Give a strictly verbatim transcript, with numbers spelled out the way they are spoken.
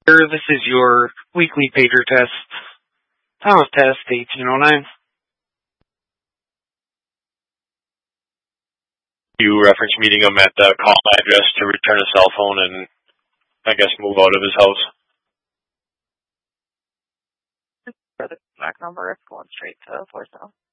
Sir, this is your weekly pager test. Thomas Test eighteen oh nine. You reference meeting him at the call address to return a cell phone and, I guess, move out of his house. For the back number, it's going straight to voicemail.